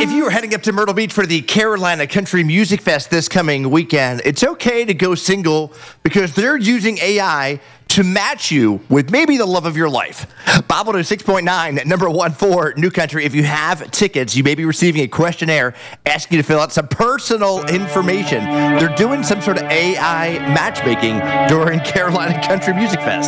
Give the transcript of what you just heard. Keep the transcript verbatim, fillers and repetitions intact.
If you are heading up to Myrtle Beach for the Carolina Country Music Fest this coming weekend, it's okay to go single because they're using A I to match you with maybe the love of your life. Bob one oh six point nine, number one for New Country. If you have tickets, you may be receiving a questionnaire asking you to fill out some personal information. They're doing some sort of A I matchmaking during Carolina Country Music Fest.